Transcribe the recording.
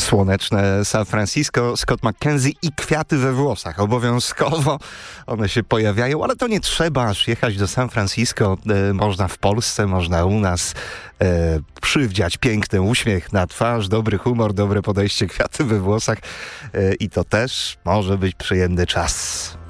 Słoneczne San Francisco, Scott McKenzie i kwiaty we włosach. Obowiązkowo one się pojawiają, ale to nie trzeba aż jechać do San Francisco. Można w Polsce, można u nas przywdziać piękny uśmiech na twarz, dobry humor, dobre podejście, kwiaty we włosach i to też może być przyjemny czas.